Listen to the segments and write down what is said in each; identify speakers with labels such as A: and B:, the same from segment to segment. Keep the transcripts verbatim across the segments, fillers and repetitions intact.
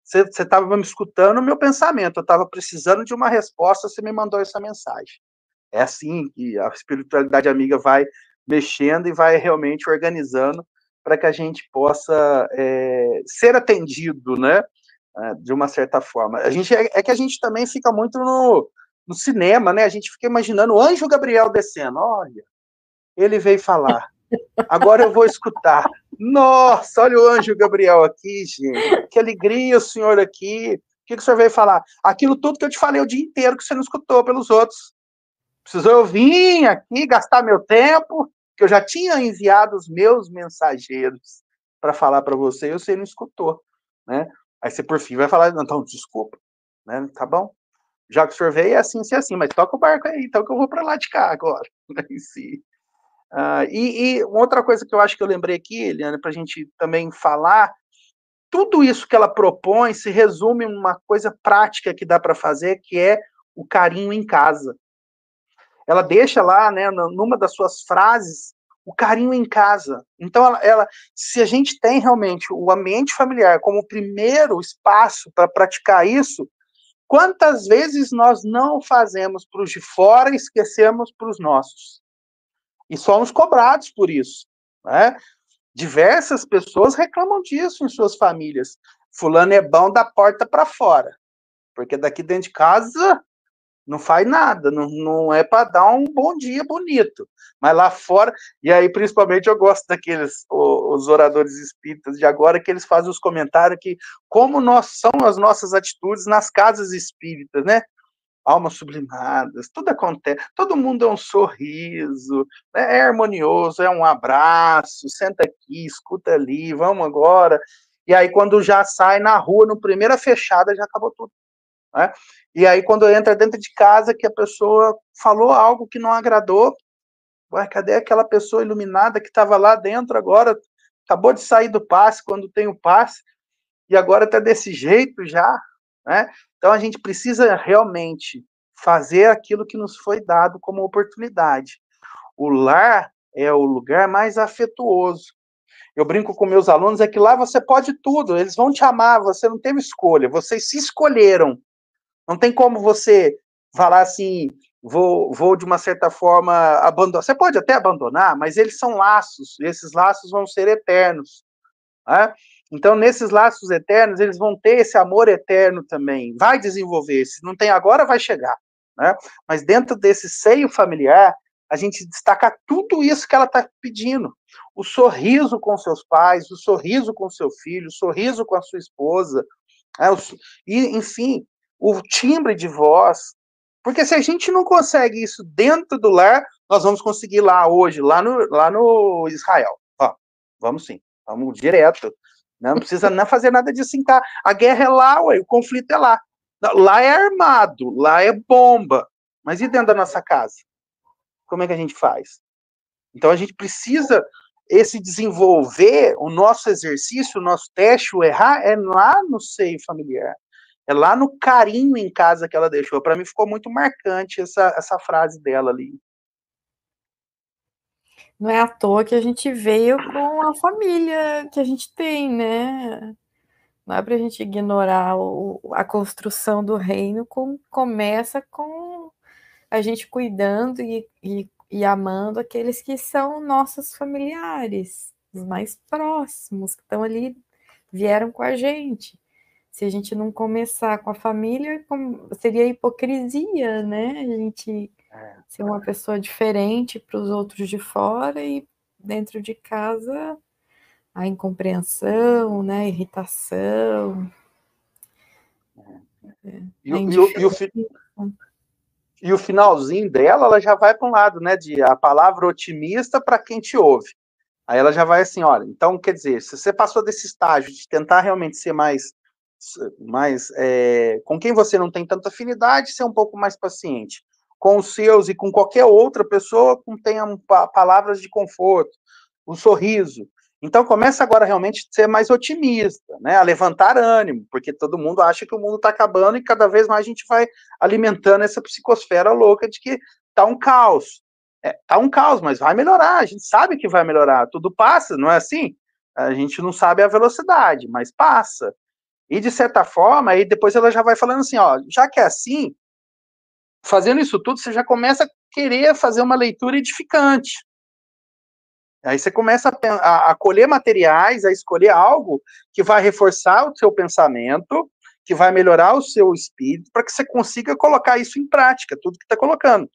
A: você estava me escutando o meu pensamento, eu estava precisando de uma resposta, você me mandou essa mensagem. É assim que a espiritualidade amiga vai mexendo e vai realmente organizando para que a gente possa é, ser atendido, né? De uma certa forma. A gente, é, é que a gente também fica muito no, no cinema, né? A gente fica imaginando o anjo Gabriel descendo. Olha, ele veio falar. Agora eu vou escutar. Nossa, olha o anjo Gabriel aqui, gente. Que alegria o senhor aqui. O que, que o senhor veio falar? Aquilo tudo que eu te falei o dia inteiro que você não escutou pelos outros. Precisou eu vir aqui gastar meu tempo, que eu já tinha enviado os meus mensageiros para falar para você e você não escutou, né? Aí você, por fim, vai falar, então, desculpa, né? Tá bom? Já que o senhor veio, é assim, se é assim, mas toca o barco aí, então que eu vou para lá de cá agora, né, em si. Ah, e, e outra coisa que eu acho que eu lembrei aqui, Eliane, para a gente também falar, tudo isso que ela propõe se resume em uma coisa prática que dá para fazer, que é o carinho em casa. Ela deixa lá, né, numa das suas frases, o carinho em casa. Então, ela, ela, se a gente tem realmente o ambiente familiar como o primeiro espaço para praticar isso, quantas vezes nós não fazemos para os de fora e esquecemos para os nossos? E somos cobrados por isso, né? Diversas pessoas reclamam disso em suas famílias. Fulano é bom da porta para fora, porque daqui dentro de casa não faz nada, não, não é para dar um bom dia bonito, mas lá fora, e aí principalmente eu gosto daqueles, os, os oradores espíritas de agora, que eles fazem os comentários que como nós são as nossas atitudes nas casas espíritas, né? Almas sublimadas, tudo acontece, todo mundo é um sorriso, né? É harmonioso, é um abraço, senta aqui, escuta ali, vamos agora, e aí quando já sai na rua, no primeira fechada, já acabou tudo. Né? E aí, quando entra dentro de casa, que a pessoa falou algo que não agradou, ué, cadê aquela pessoa iluminada que estava lá dentro agora, acabou de sair do passe, quando tem o passe, e agora está desse jeito já, né? Então, a gente precisa realmente fazer aquilo que nos foi dado como oportunidade. O lar é o lugar mais afetuoso. Eu brinco com meus alunos, é que lá você pode tudo, eles vão te amar, você não teve escolha, vocês se escolheram. Não tem como você falar assim, vou, vou de uma certa forma abandonar. Você pode até abandonar, mas eles são laços, e esses laços vão ser eternos. Né? Então, nesses laços eternos, eles vão ter esse amor eterno também. Vai desenvolver. Se não tem agora, vai chegar. Né? Mas dentro desse seio familiar, a gente destaca tudo isso que ela está pedindo. O sorriso com seus pais, o sorriso com seu filho, o sorriso com a sua esposa. Né? E, enfim, o timbre de voz, porque se a gente não consegue isso dentro do lar, nós vamos conseguir lá hoje, lá no, lá no Israel. Ó, vamos sim, vamos direto. Não precisa nem fazer nada disso em cá. A guerra é lá, ué, o conflito é lá. Lá é armado, lá é bomba. Mas e dentro da nossa casa? Como é que a gente faz? Então a gente precisa esse desenvolver o nosso exercício, o nosso teste, o errar, é lá no seio familiar. É lá no carinho em casa que ela deixou. Para mim ficou muito marcante essa, essa frase dela ali.
B: Não é à toa que a gente veio com a família que a gente tem, né? Não é para a gente ignorar o, a construção do reino, como começa com a gente cuidando e, e, e amando aqueles que são nossos familiares, os mais próximos, que estão ali, vieram com a gente. Se a gente não começar com a família, seria hipocrisia, né? A gente é. ser uma pessoa diferente para os outros de fora e dentro de casa a incompreensão, né? A irritação.
A: É. E, a e, o, e, o fi... e o finalzinho dela, ela já vai para um lado, né? De a palavra otimista para quem te ouve. Aí ela já vai assim, olha, então, quer dizer, se você passou desse estágio de tentar realmente ser mais, mais é, com quem você não tem tanta afinidade, ser um pouco mais paciente. Com os seus e com qualquer outra pessoa, com tenha palavras de conforto, um sorriso. Então, começa agora realmente a ser mais otimista, né? A levantar ânimo, porque todo mundo acha que o mundo está acabando e cada vez mais a gente vai alimentando essa psicosfera louca de que está um caos. É, tá um caos, mas vai melhorar, a gente sabe que vai melhorar, tudo passa, não é assim? A gente não sabe a velocidade, mas passa. E, de certa forma, aí depois ela já vai falando assim, ó, já que é assim, fazendo isso tudo, você já começa a querer fazer uma leitura edificante. Aí você começa a, a, a colher materiais, a escolher algo que vai reforçar o seu pensamento, que vai melhorar o seu espírito, para que você consiga colocar isso em prática, tudo que está colocando.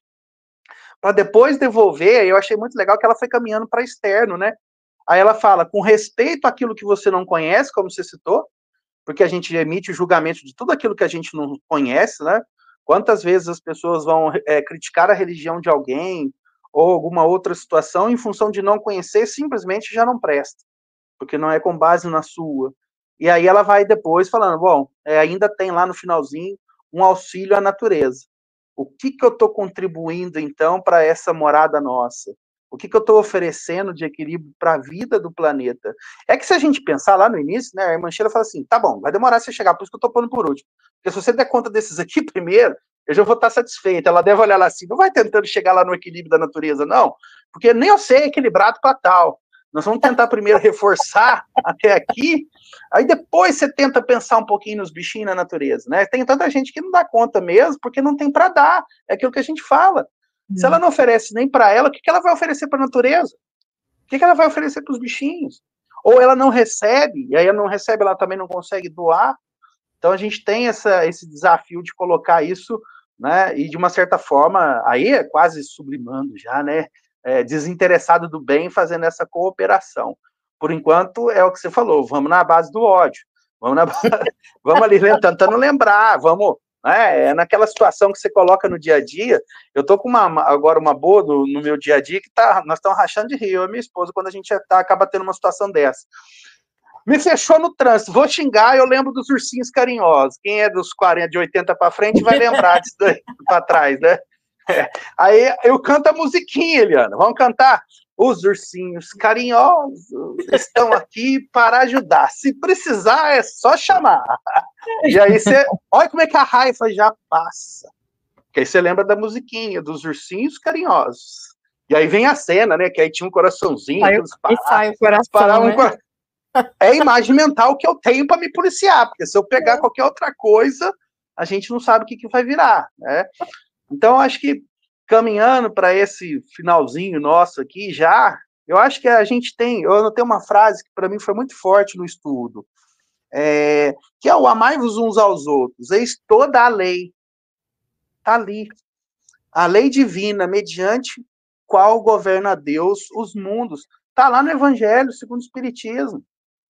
A: Para depois devolver, eu achei muito legal que ela foi caminhando para externo, né? Aí ela fala, com respeito àquilo que você não conhece, como você citou, porque a gente emite o julgamento de tudo aquilo que a gente não conhece, né? Quantas vezes as pessoas vão é, criticar a religião de alguém ou alguma outra situação em função de não conhecer, simplesmente já não presta, porque não é com base na sua. E aí ela vai depois falando, bom, é, ainda tem lá no finalzinho um auxílio à natureza. O que, que eu estou contribuindo, então, para essa morada nossa? O que, que eu estou oferecendo de equilíbrio para a vida do planeta? É que se a gente pensar lá no início, né, a irmã Sheila fala assim, tá bom, vai demorar você chegar, por isso que eu estou pondo por último. Porque se você der conta desses aqui primeiro, eu já vou estar satisfeita. Ela deve olhar lá assim, não vai tentando chegar lá no equilíbrio da natureza, não, porque nem eu sei é equilibrado para tal. Nós vamos tentar primeiro reforçar até aqui, aí depois você tenta pensar um pouquinho nos bichinhos na natureza, né? Tem tanta gente que não dá conta mesmo, porque não tem para dar, é aquilo que a gente fala. Se ela não oferece nem para ela, o que, que ela vai oferecer para a natureza? O que, que ela vai oferecer para os bichinhos? Ou ela não recebe, e aí ela não recebe, ela também não consegue doar. Então a gente tem essa, esse desafio de colocar isso, né? E de uma certa forma, aí é quase sublimando já, né? É, desinteressado do bem, fazendo essa cooperação. Por enquanto, é o que você falou, vamos na base do ódio, vamos, na, vamos ali tentando lembrar, vamos, né, é naquela situação que você coloca no dia a dia. Eu tô com uma, agora uma boa no, no meu dia a dia, que tá, nós estamos rachando de rir, eu e minha esposa, quando a gente tá, acaba tendo uma situação dessa. Me fechou no trânsito, vou xingar, eu lembro dos ursinhos carinhosos. Quem é dos quarenta, de oitenta para frente vai lembrar disso daí para trás, né? É. Aí eu canto a musiquinha, Eliana. Vamos cantar? Os ursinhos carinhosos estão aqui para ajudar. Se precisar, é só chamar. E aí você... Olha como é que a raiva já passa. Porque aí você lembra da musiquinha, dos ursinhos carinhosos. E aí vem a cena, né? Que aí tinha um coraçãozinho.
B: Sai, e sai o coração, né?
A: Um... É a imagem mental que eu tenho para me policiar. Porque se eu pegar qualquer outra coisa, a gente não sabe o que, que vai virar, né? Então, acho que caminhando para esse finalzinho nosso aqui já, eu acho que a gente tem, eu anotei uma frase que para mim foi muito forte no estudo, é, que é o amai-vos uns aos outros, eis toda a lei, está ali, a lei divina, mediante qual governa Deus os mundos, está lá no Evangelho, segundo o Espiritismo.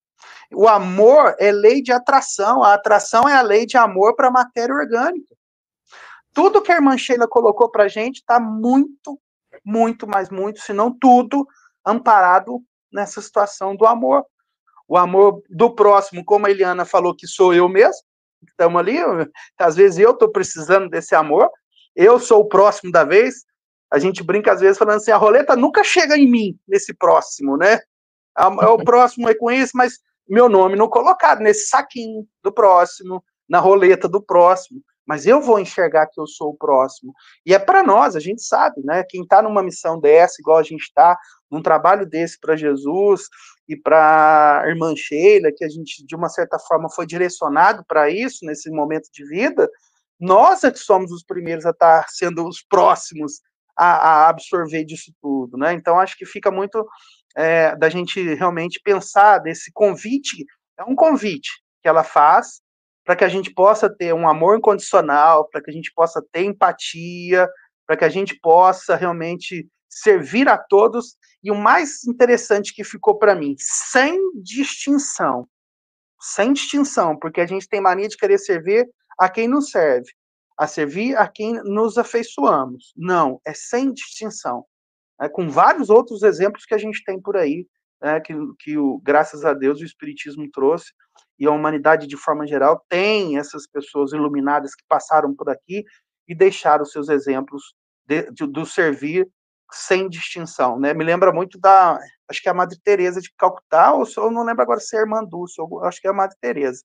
A: O amor é lei de atração, a atração é a lei de amor para a matéria orgânica. Tudo que a irmã Sheila colocou para a gente está muito, muito, mas muito, se não tudo, amparado nessa situação do amor. O amor do próximo, como a Eliana falou, que sou eu mesmo, estamos ali, às vezes eu estou precisando desse amor, eu sou o próximo da vez, a gente brinca às vezes falando assim, a roleta nunca chega em mim, nesse próximo, né? É o próximo é com isso, mas meu nome não colocado nesse saquinho do próximo, na roleta do próximo. Mas eu vou enxergar que eu sou o próximo. E é para nós, a gente sabe, né? Quem está numa missão dessa, igual a gente está, num trabalho desse para Jesus e para a irmã Sheila, que a gente, de uma certa forma, foi direcionado para isso, nesse momento de vida, nós é que somos os primeiros a estar sendo os próximos a, a absorver disso tudo, né? Então, acho que fica muito é, da gente realmente pensar desse convite, é um convite que ela faz, para que a gente possa ter um amor incondicional, para que a gente possa ter empatia, para que a gente possa realmente servir a todos, e o mais interessante que ficou para mim, sem distinção, sem distinção, porque a gente tem mania de querer servir a quem nos serve, a servir a quem nos afeiçoamos. Não, é sem distinção. É, com vários outros exemplos que a gente tem por aí, né, que, que o, graças a Deus o Espiritismo trouxe, e a humanidade, de forma geral, tem essas pessoas iluminadas que passaram por aqui e deixaram seus exemplos de, de, do servir sem distinção, né? Me lembra muito da, acho que é a Madre Teresa de Calcutá, ou eu não lembro agora se é a Irmã Dulce, acho que é a Madre Teresa,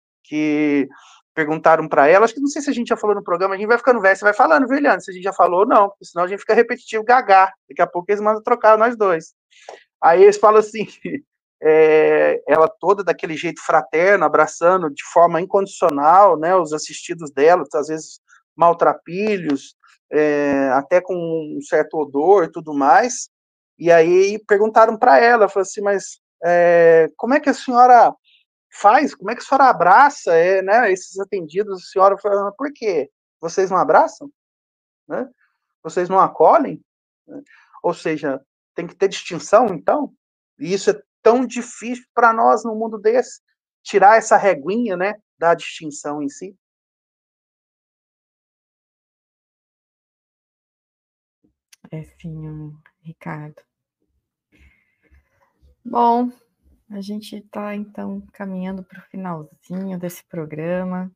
A: que perguntaram para ela, acho que não sei se a gente já falou no programa, a gente vai ficando velho, você vai falando, viu, Eliane? Se a gente já falou, não, porque senão a gente fica repetitivo, gagá, daqui a pouco eles mandam trocar nós dois. Aí eles falam assim, é, ela toda daquele jeito fraterno, abraçando de forma incondicional, né, os assistidos dela, às vezes maltrapilhos, é, até com um certo odor e tudo mais. E aí perguntaram para ela, falou assim, mas é, como é que a senhora faz? Como é que a senhora abraça é, né, esses atendidos? A senhora falou, por quê? Vocês não abraçam? Né? Vocês não acolhem? Ou seja, tem que ter distinção, então? E isso é tão difícil para nós no mundo desse, tirar essa reguinha, né, da distinção em si.
B: É sim, Ricardo. Bom, a gente está, então, caminhando para o finalzinho desse programa.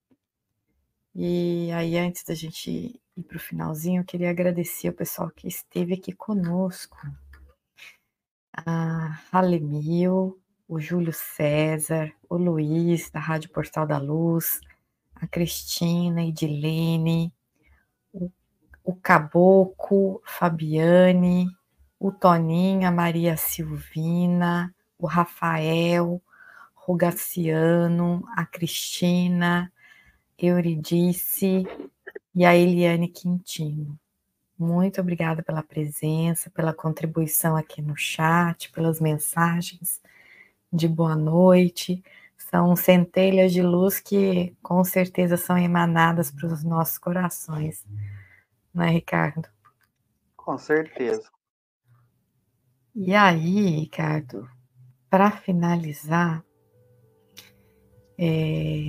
B: E aí, antes da gente ir para o finalzinho, eu queria agradecer o pessoal que esteve aqui conosco. A Halemil, o Júlio César, o Luiz, da Rádio Portal da Luz, a Cristina, a Edilene, o, o Caboclo, Fabiane, o Toninho, a Maria Silvina, o Rafael, Rogaciano, a Cristina, Euridice e a Eliane Quintino. Muito obrigada pela presença, pela contribuição aqui no chat, pelas mensagens de boa noite. São centelhas de luz que com certeza são emanadas para os nossos corações. Não é, Ricardo?
A: Com certeza.
B: E aí, Ricardo, para finalizar, é...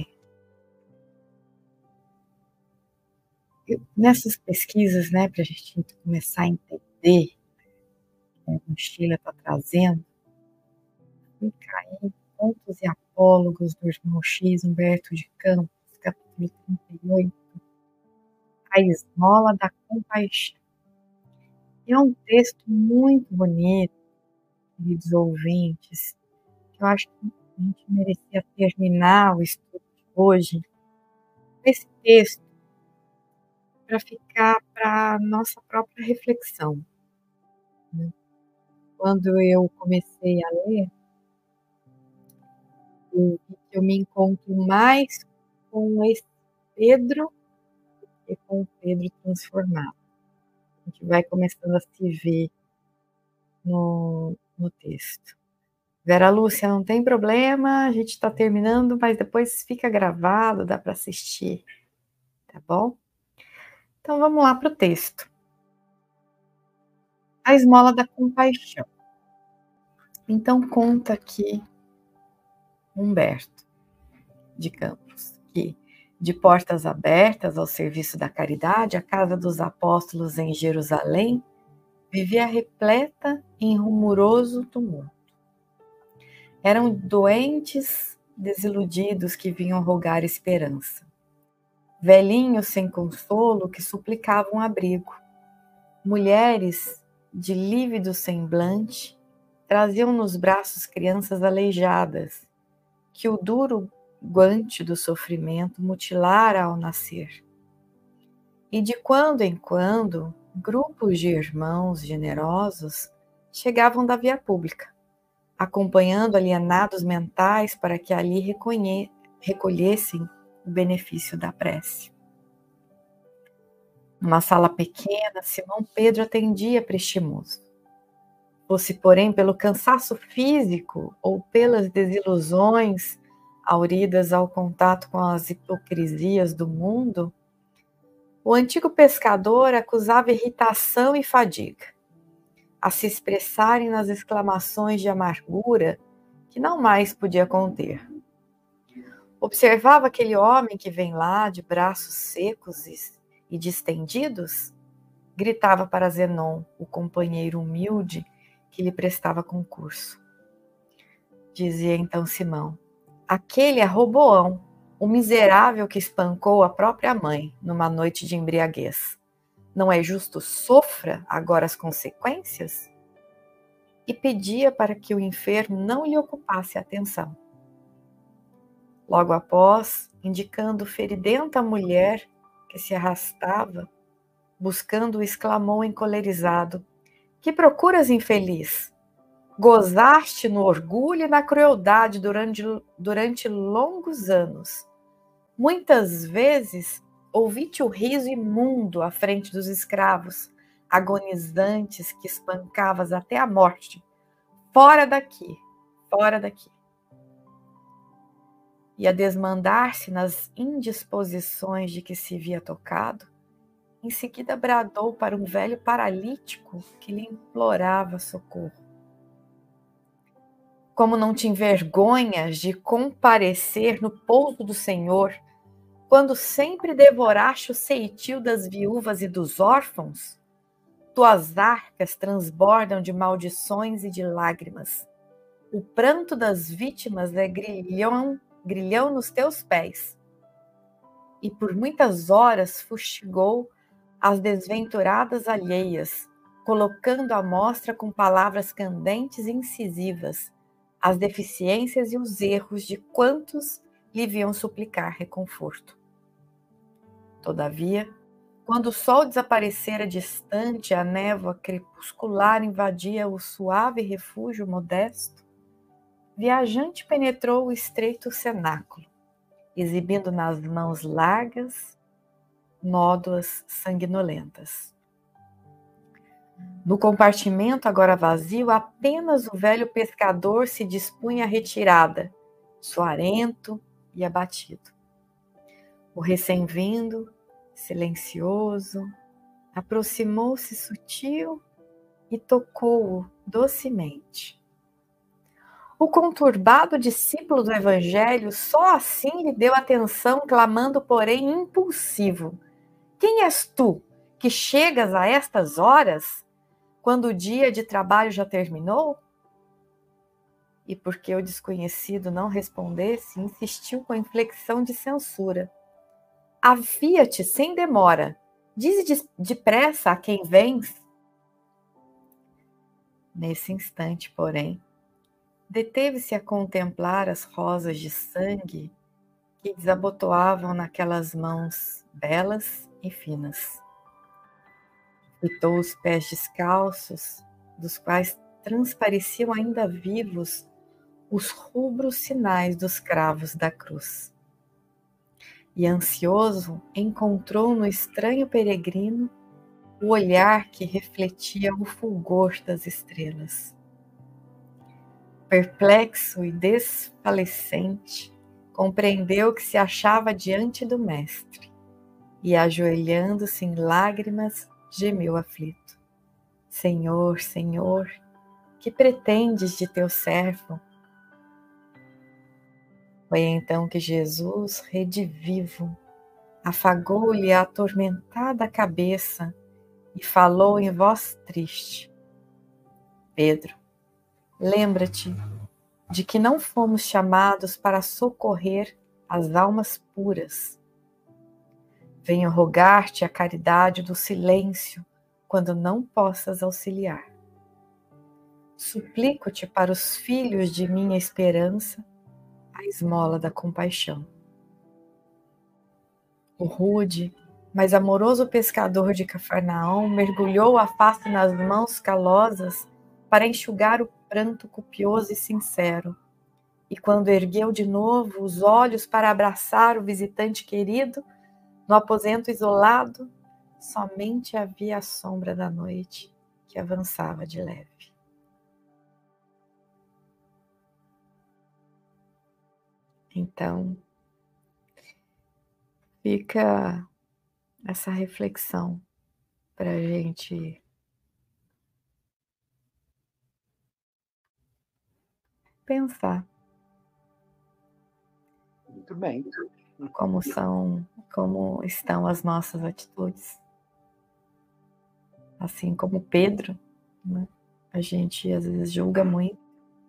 B: eu, nessas pesquisas, né, para a gente começar a entender o que a mochila está trazendo, fui cair em Contos e Apólogos do irmão X, Humberto de Campos, capítulo trinta e oito, A Esmola da Compaixão. É um texto muito bonito, queridos ouvintes, que eu acho que a gente merecia terminar o estudo de hoje com esse texto para ficar para a nossa própria reflexão. Quando eu comecei a ler, eu, eu me encontro mais com esse Pedro do que com o Pedro transformado. A gente vai começando a se ver no, no texto. Vera Lúcia, não tem problema, a gente está terminando, mas depois fica gravado, dá para assistir, tá bom? Então vamos lá para o texto. A Esmola da Compaixão. Então conta aqui Humberto de Campos, que de portas abertas ao serviço da caridade, a casa dos apóstolos em Jerusalém vivia repleta em rumoroso tumulto. Eram doentes desiludidos que vinham rogar esperança. Velhinhos sem consolo que suplicavam abrigo. Mulheres de lívido semblante traziam nos braços crianças aleijadas, que o duro guante do sofrimento mutilara ao nascer. E de quando em quando, grupos de irmãos generosos chegavam da via pública, acompanhando alienados mentais para que ali reconhe- recolhessem o benefício da prece. Numa sala pequena, Simão Pedro atendia prestimoso. Fosse, porém, pelo cansaço físico ou pelas desilusões auridas ao contato com as hipocrisias do mundo, o antigo pescador acusava irritação e fadiga, a se expressarem nas exclamações de amargura que não mais podia conter. Observava aquele homem que vem lá de braços secos e distendidos, gritava para Zenon, o companheiro humilde que lhe prestava concurso. Dizia então Simão: aquele é Roboão, o miserável que espancou a própria mãe numa noite de embriaguez. Não é justo sofra agora as consequências? E pedia para que o enfermo não lhe ocupasse a atenção. Logo após, indicando feridenta mulher que se arrastava, buscando, exclamou encolerizado: que procuras, infeliz? Gozaste no orgulho e na crueldade durante, durante longos anos. Muitas vezes ouvi-te o riso imundo à frente dos escravos, agonizantes que espancavas até a morte. Fora daqui, fora daqui. E a desmandar-se nas indisposições de que se via tocado, em seguida bradou para um velho paralítico que lhe implorava socorro. Como não te envergonhas de comparecer no pouso do Senhor, quando sempre devoraste o ceitil das viúvas e dos órfãos? Tuas arcas transbordam de maldições e de lágrimas. O pranto das vítimas é grilhão, grilhão nos teus pés. E por muitas horas fustigou as desventuradas alheias, colocando à mostra com palavras candentes e incisivas as deficiências e os erros de quantos lhe viam suplicar reconforto. Todavia, quando o sol desaparecera distante, a névoa crepuscular invadia o suave refúgio modesto, viajante penetrou o estreito cenáculo, exibindo nas mãos largas nódoas sanguinolentas. No compartimento agora vazio, apenas o velho pescador se dispunha à retirada, suarento e abatido. O recém-vindo, silencioso, aproximou-se sutil e tocou-o docemente. O conturbado discípulo do Evangelho só assim lhe deu atenção, clamando, porém, impulsivo: quem és tu, que chegas a estas horas, quando o dia de trabalho já terminou? E porque o desconhecido não respondesse, insistiu com inflexão de censura: avia-te sem demora, dize depressa a quem vens. Nesse instante, porém, deteve-se a contemplar as rosas de sangue que desabotoavam naquelas mãos belas e finas. Fitou os pés descalços, dos quais transpareciam ainda vivos os rubros sinais dos cravos da cruz. E ansioso, encontrou no estranho peregrino o olhar que refletia o fulgor das estrelas. Perplexo e desfalecente, compreendeu que se achava diante do Mestre, e ajoelhando-se em lágrimas, gemeu aflito: Senhor, Senhor, que pretendes de teu servo? Foi então que Jesus, redivivo, afagou-lhe a atormentada cabeça e falou em voz triste: Pedro, lembra-te de que não fomos chamados para socorrer as almas puras. Venho rogar-te a caridade do silêncio quando não possas auxiliar. Suplico-te para os filhos de minha esperança a esmola da compaixão. O rude, mas amoroso pescador de Cafarnaum mergulhou a face nas mãos calosas para enxugar o pranto copioso e sincero. E quando ergueu de novo os olhos para abraçar o visitante querido, no aposento isolado, somente havia a sombra da noite que avançava de leve. Então, fica essa reflexão para a gente pensar.
A: Muito bem.
B: Como são, como estão as nossas atitudes. Assim como Pedro, né? A gente às vezes julga muito,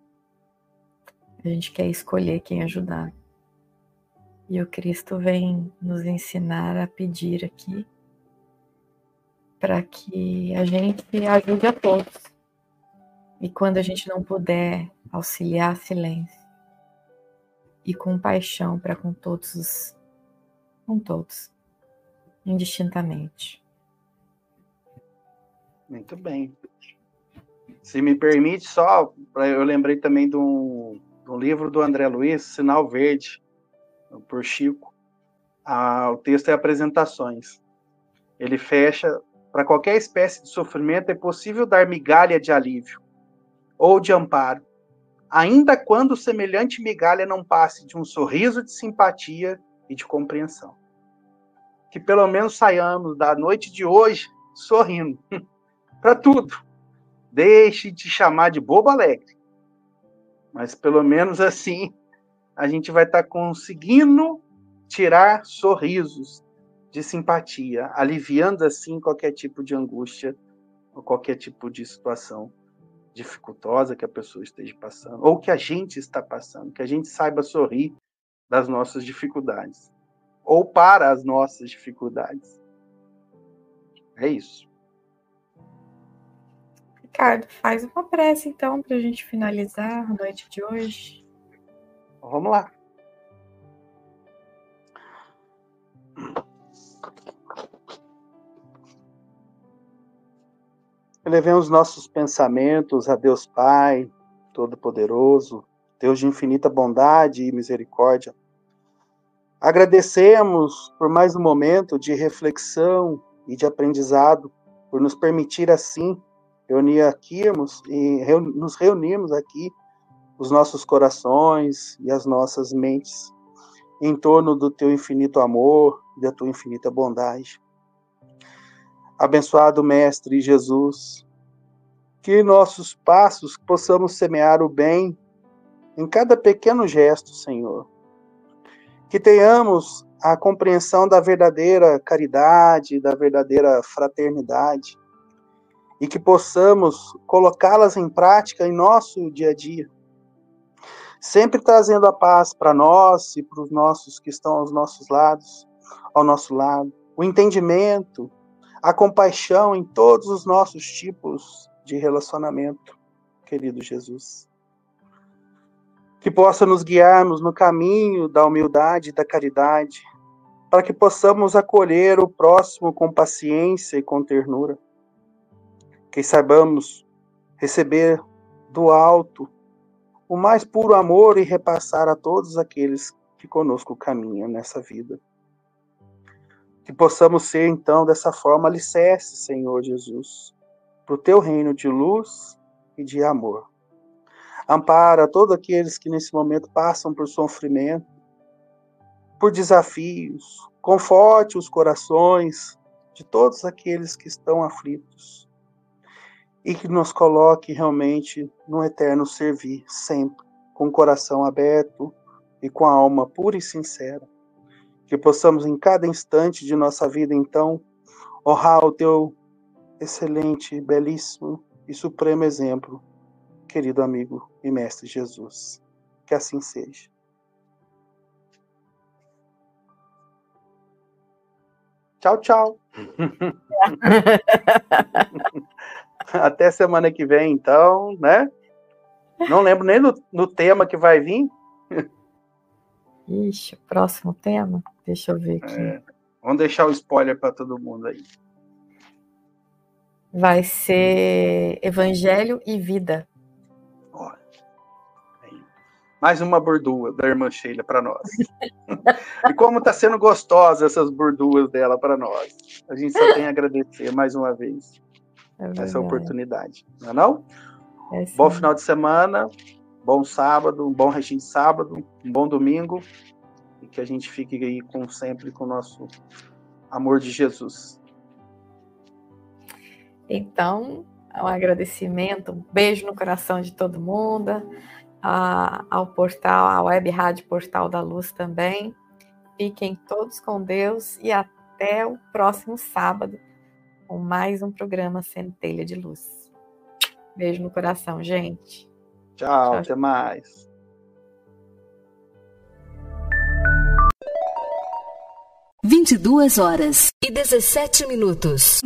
B: a gente quer escolher quem ajudar. E o Cristo vem nos ensinar a pedir aqui para que a gente ajude a todos. E quando a gente não puder, auxiliar, silêncio e compaixão para com todos, com todos, indistintamente.
A: Muito bem. Se me permite, só, eu lembrei também de um, de um livro do André Luiz, Sinal Verde, por Chico. Ah, o texto é Apresentações. Ele fecha: para qualquer espécie de sofrimento é possível dar migalha de alívio ou de amparo, ainda quando semelhante migalha não passe de um sorriso de simpatia e de compreensão. Que pelo menos saiamos da noite de hoje sorrindo para tudo. Deixe de chamar de bobo alegre. Mas pelo menos assim a gente vai estar conseguindo tirar sorrisos de simpatia, aliviando assim qualquer tipo de angústia ou qualquer tipo de situação dificultosa que a pessoa esteja passando, ou que a gente está passando, que a gente saiba sorrir das nossas dificuldades, ou para as nossas dificuldades. É isso.
B: Ricardo, faz uma prece, então, para a gente finalizar a noite de hoje.
A: Vamos lá. Elevemos nossos pensamentos a Deus Pai, Todo-Poderoso, Deus de infinita bondade e misericórdia. Agradecemos por mais um momento de reflexão e de aprendizado, por nos permitir assim reunir aqui e nos reunirmos aqui, os nossos corações e as nossas mentes, em torno do teu infinito amor e da tua infinita bondade. Abençoado Mestre Jesus, que nossos passos possamos semear o bem em cada pequeno gesto, Senhor. Que tenhamos a compreensão da verdadeira caridade, da verdadeira fraternidade, e que possamos colocá-las em prática em nosso dia a dia, sempre trazendo a paz para nós e para os nossos que estão aos nossos lados, ao nosso lado, o entendimento, a compaixão em todos os nossos tipos de relacionamento, querido Jesus. Que possa nos guiarmos no caminho da humildade e da caridade, para que possamos acolher o próximo com paciência e com ternura. Que saibamos receber do alto o mais puro amor e repassar a todos aqueles que conosco caminham nessa vida. Que possamos ser, então, dessa forma, alicerce, Senhor Jesus, para o teu reino de luz e de amor. Ampara todos aqueles que nesse momento passam por sofrimento, por desafios. Conforte os corações de todos aqueles que estão aflitos. E que nos coloque realmente no eterno servir, sempre, com o coração aberto e com a alma pura e sincera. Que possamos, em cada instante de nossa vida, então, honrar o teu excelente, belíssimo e supremo exemplo, querido amigo e mestre Jesus. Que assim seja. Tchau, tchau. Até semana que vem, então, né? Não lembro nem no, no tema que vai vir.
B: Ixi, o próximo tema? Deixa eu ver aqui.
A: É, vamos deixar o spoiler para todo mundo aí.
B: Vai ser Evangelho e Vida.
A: Olha, mais uma bordua da irmã Sheila para nós. E como está sendo gostosa essas borduas dela para nós. A gente só tem a agradecer mais uma vez é essa oportunidade. Não é não?
B: É
A: bom final de semana, bom sábado, um bom restinho de sábado, um bom domingo. E que a gente fique aí com, sempre com o nosso amor de Jesus.
B: Então, um agradecimento, um beijo no coração de todo mundo, a, ao portal, a Web Rádio Portal da Luz também. Fiquem todos com Deus e até o próximo sábado com mais um programa Centelha de Luz. Beijo no coração, gente.
A: Tchau, tchau, até mais.
C: vinte e duas horas e dezessete minutos.